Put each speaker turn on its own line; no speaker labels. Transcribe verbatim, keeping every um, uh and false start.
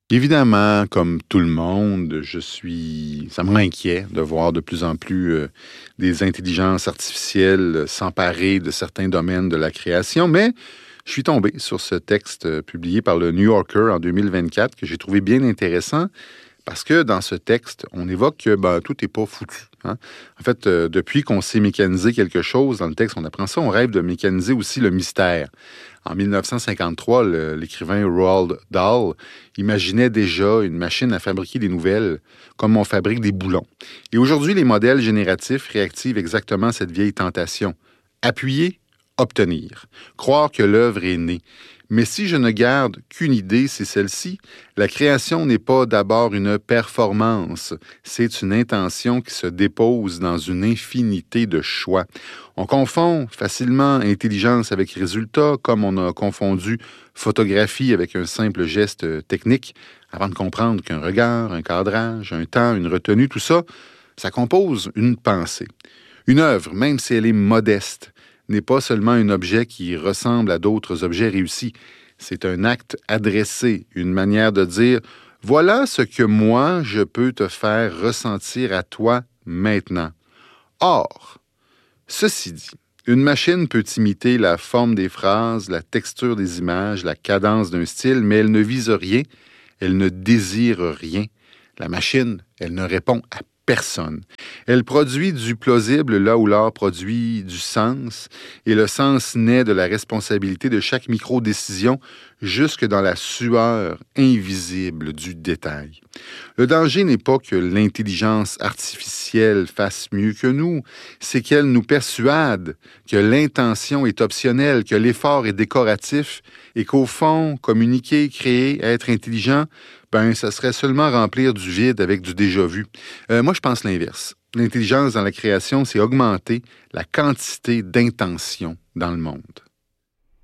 Évidemment, comme tout le monde, je suis ça m'inquiète de voir de plus en plus, heu, des intelligences artificielles s'emparer de certains domaines de la création, mais je suis tombé sur ce texte, heu, publié par le New Yorker en deux mille vingt-quatre que j'ai trouvé bien intéressant parce que dans ce texte, on évoque que, ben, tout n'est pas foutu, hein. En fait, heu, depuis qu'on sait mécaniser quelque chose, dans le texte, on apprend ça, on rêve de mécaniser aussi le mystère. En mille neuf cent cinquante-trois, le- l'écrivain Roald Dahl imaginait déjà une machine à fabriquer des nouvelles, comme on fabrique des boulons. Et aujourd'hui, les modèles génératifs réactivent exactement cette vieille tentation. Appuyer, obtenir. Croire que l'œuvre est née. Mais si je ne garde qu'une idée, c'est celle-ci. La création n'est pas d'abord une performance, c'est une intention qui se dépose dans une infinité de choix. On confond facilement intelligence avec résultat, comme on a confondu photographie avec un simple geste technique, avant de comprendre qu'un regard, un cadrage, un temps, une retenue, tout ça, ça compose une pensée. Une œuvre, même si elle est modeste, n'est pas seulement un objet qui ressemble à d'autres objets réussis. C'est un acte adressé, une manière de dire « Voilà ce que moi, je peux te faire ressentir à toi maintenant. » Or, ceci dit, une machine peut imiter la forme des phrases, la texture des images, la cadence d'un style, mais elle ne vise rien, elle ne désire rien. La machine, elle ne répond à personne. Elle produit du plausible là où l'art produit du sens, et le sens naît de la responsabilité de chaque micro-décision jusque dans la sueur invisible du détail. Le danger n'est pas que l'intelligence artificielle fasse mieux que nous, c'est qu'elle nous persuade que l'intention est optionnelle, que l'effort est décoratif et qu'au fond, communiquer, créer, être intelligent, ben, ça serait seulement remplir du vide avec du déjà-vu. Euh, moi, je pense l'inverse. L'intelligence dans la création, c'est augmenter la quantité d'intention dans le monde.